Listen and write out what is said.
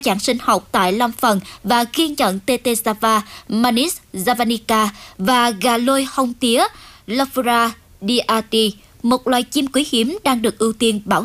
dạng sinh học tại lâm phần và ghi nhận TT Java, Manis javanica và gà lôi hông tía Lophura diati, một loài chim quý hiếm đang được ưu tiên bảo